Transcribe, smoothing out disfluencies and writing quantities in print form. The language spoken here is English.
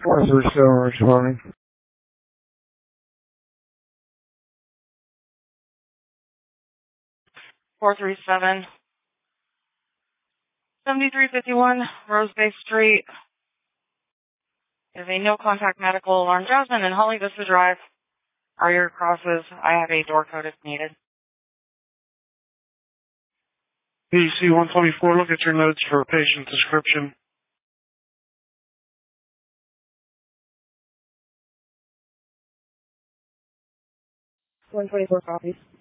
437 responding. 437. 7351 Rose Bay Street. Is a no contact medical alarm. Jasmine and Holly Vista Drive are your crosses. I have a door code if needed. PC 124, look at your notes for a patient description. 124 copies.